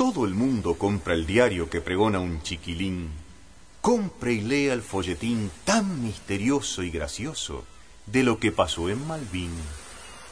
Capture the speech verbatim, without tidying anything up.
todo el mundo compra el diario que pregona un chiquilín. Compre y lea el folletín tan misterioso y gracioso de lo que pasó en Malvin.